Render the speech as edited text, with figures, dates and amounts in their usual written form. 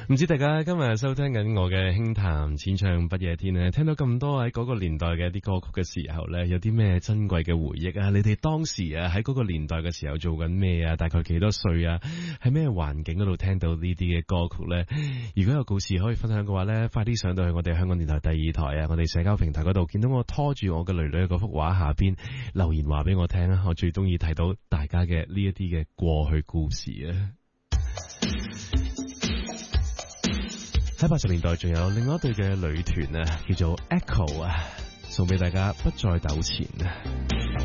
唔知大家今日收聽緊我嘅輕談淺唱不夜天咧，聽到咁多喺嗰個年代嘅一啲歌曲嘅時候咧，有啲咩珍貴嘅回憶啊？你哋當時啊喺嗰個年代嘅時候做緊咩啊？大概幾多歲啊？喺咩環境嗰度聽到呢啲嘅歌曲咧？如果有故事可以分享嘅話咧，快啲上到去我哋香港電台第二台啊！我哋社交平台嗰度見到我拖住我嘅女女嗰幅畫下邊留言話俾我聽啊！我最中意睇到大家嘅呢一啲嘅過去故事啊！喺80年代仲有另外一隊嘅女團啊，叫做 Echo 啊，送俾大家不再糾纏啊！